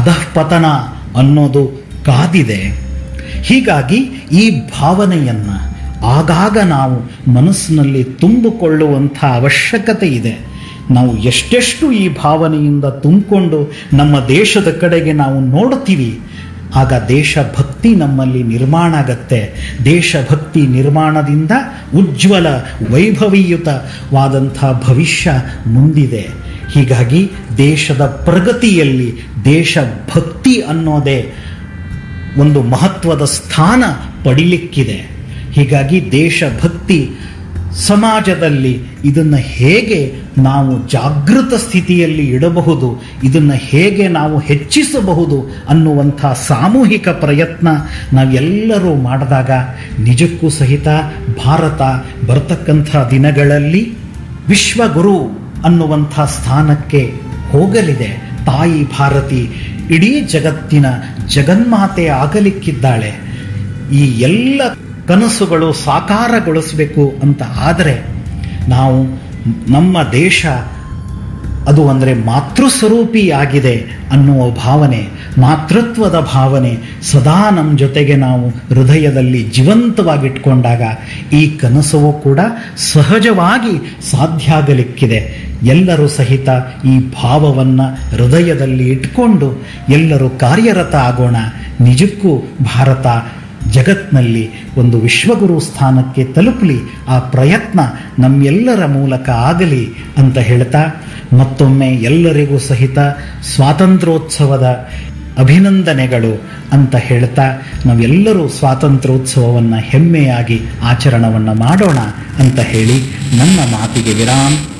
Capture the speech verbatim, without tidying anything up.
ಅಧಃಪತನ ಅನ್ನೋದು ಕಾದಿದೆ. ಹೀಗಾಗಿ ಈ ಭಾವನೆಯನ್ನು ಆಗಾಗ ನಾವು ಮನಸ್ಸಿನಲ್ಲಿ ತುಂಬಿಕೊಳ್ಳುವಂಥ ಅವಶ್ಯಕತೆ ಇದೆ. ನಾವು ಎಷ್ಟೆಷ್ಟು ಈ ಭಾವನೆಯಿಂದ ತುಂಬಿಕೊಂಡು ನಮ್ಮ ದೇಶದ ಕಡೆಗೆ ನಾವು ನೋಡ್ತೀವಿ, ಆಗ ದೇಶಭಕ್ತಿ ನಮ್ಮಲ್ಲಿ ನಿರ್ಮಾಣ ಆಗತ್ತೆ. ದೇಶಭಕ್ತಿ ನಿರ್ಮಾಣದಿಂದ ಉಜ್ವಲ ವೈಭವೀಯುತವಾದಂಥ ಭವಿಷ್ಯ ಮುಂದಿದೆ. ಹೀಗಾಗಿ ದೇಶದ ಪ್ರಗತಿಯಲ್ಲಿ ದೇಶಭಕ್ತಿ ಅನ್ನೋದೇ ಒಂದು ಮಹತ್ವದ ಸ್ಥಾನ ಪಡಿಲಿಕ್ಕಿದೆ. ಹೀಗಾಗಿ ದೇಶಭಕ್ತಿ ಸಮಾಜದಲ್ಲಿ ಇದನ್ನು ಹೇಗೆ ನಾವು ಜಾಗೃತ ಸ್ಥಿತಿಯಲ್ಲಿ ಇಡಬಹುದು, ಇದನ್ನು ಹೇಗೆ ನಾವು ಹೆಚ್ಚಿಸಬಹುದು ಅನ್ನುವಂಥ ಸಾಮೂಹಿಕ ಪ್ರಯತ್ನ ನಾವೆಲ್ಲರೂ ಮಾಡಿದಾಗ ನಿಜಕ್ಕೂ ಸಹಿತ ಭಾರತ ಬರ್ತಕ್ಕಂಥ ದಿನಗಳಲ್ಲಿ ವಿಶ್ವಗುರು ಅನ್ನುವಂಥ ಸ್ಥಾನಕ್ಕೆ ಹೋಗಲಿದೆ. ತಾಯಿ ಭಾರತಿ ಇಡೀ ಜಗತ್ತಿನ ಜಗನ್ಮಾತೆ ಆಗಲಿಕ್ಕಿದ್ದಾಳೆ. ಈ ಎಲ್ಲ ಕನಸುಗಳು ಸಾಕಾರಗೊಳಿಸಬೇಕು ಅಂತ ಆದರೆ ನಾವು ನಮ್ಮ ದೇಶ ಅದು ಅಂದರೆ ಮಾತೃಸ್ವರೂಪಿಯಾಗಿದೆ ಅನ್ನುವ ಭಾವನೆ, ಮಾತೃತ್ವದ ಭಾವನೆ ಸದಾ ನಮ್ಮ ಜೊತೆಗೆ ನಾವು ಹೃದಯದಲ್ಲಿ ಜೀವಂತವಾಗಿಟ್ಕೊಂಡಾಗ ಈ ಕನಸು ಕೂಡ ಸಹಜವಾಗಿ ಸಾಧ್ಯ ಆಗಲಿಕ್ಕಿದೆ. ಎಲ್ಲರೂ ಸಹಿತ ಈ ಭಾವವನ್ನು ಹೃದಯದಲ್ಲಿ ಇಟ್ಕೊಂಡು ಎಲ್ಲರೂ ಕಾರ್ಯರತ ಆಗೋಣ. ನಿಜಕ್ಕೂ ಭಾರತ ಜಗತ್ನಲ್ಲಿ ಒಂದು ವಿಶ್ವಗುರು ಸ್ಥಾನಕ್ಕೆ ತಲುಪಲಿ, ಆ ಪ್ರಯತ್ನ ನಮ್ಮೆಲ್ಲರ ಮೂಲಕ ಆಗಲಿ ಅಂತ ಹೇಳ್ತಾ ಮತ್ತೊಮ್ಮೆ ಎಲ್ಲರಿಗೂ ಸಹಿತ ಸ್ವಾತಂತ್ರ್ಯೋತ್ಸವದ ಅಭಿನಂದನೆಗಳು ಅಂತ ಹೇಳ್ತಾ ನಾವೆಲ್ಲರೂ ಸ್ವಾತಂತ್ರ್ಯೋತ್ಸವವನ್ನು ಹೆಮ್ಮೆಯಾಗಿ ಆಚರಣವನ್ನು ಮಾಡೋಣ ಅಂತ ಹೇಳಿ ನನ್ನ ಮಾತಿಗೆ ವಿರಾಮ.